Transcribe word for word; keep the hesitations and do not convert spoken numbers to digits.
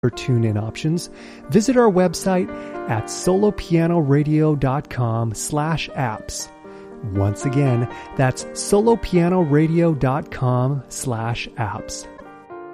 tune-in options, visit our website at solopianoradio.com slash apps. Once again, that's solopianoradio.com slash apps.